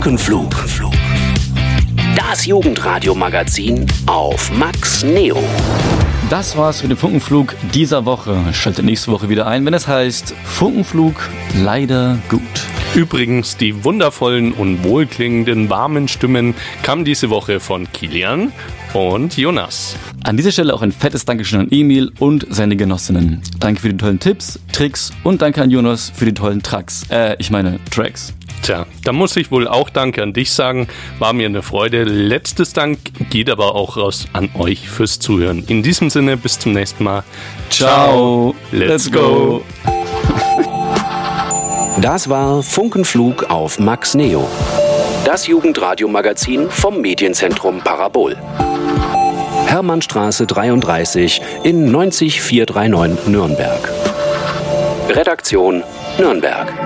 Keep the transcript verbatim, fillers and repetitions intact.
Funkenflug. Das Jugendradio-Magazin auf Max Neo. Das war's für den Funkenflug dieser Woche. Schaltet nächste Woche wieder ein, wenn es heißt Funkenflug leider gut. Übrigens, die wundervollen und wohlklingenden, warmen Stimmen kamen diese Woche von Kilian und Jonas. An dieser Stelle auch ein fettes Dankeschön an Emil und seine Genossinnen. Danke für die tollen Tipps, Tricks und danke an Jonas für die tollen Tracks. Äh, ich meine Tracks. Tja, da muss ich wohl auch Danke an dich sagen. War mir eine Freude. Letztes Dank geht aber auch raus an euch fürs Zuhören. In diesem Sinne, bis zum nächsten Mal. Ciao. Let's go. Das war Funkenflug auf Max Neo. Das Jugendradio-Magazin vom Medienzentrum Parabol. Hermannstraße dreiunddreißig in neunzig vierhundertneunundneunzig Nürnberg. Redaktion Nürnberg.